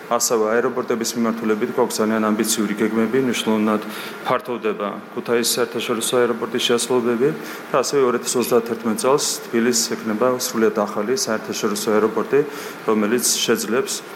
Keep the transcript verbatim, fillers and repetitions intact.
ასევე აეროპორტების მიმართულებით გვაქვს ძალიან ამბიციური გეგმები, მნიშვნელოვნად ფართოვდება ქუთაისის საერთაშორისო აეროპორტის შესაძლებლობები და ასევე ორი ათას ოცდაათერთმეტ წელს თბილისს ექნება სრულიად ახალი საერთაშორისო აეროპორტი, რომელიც შეძლებს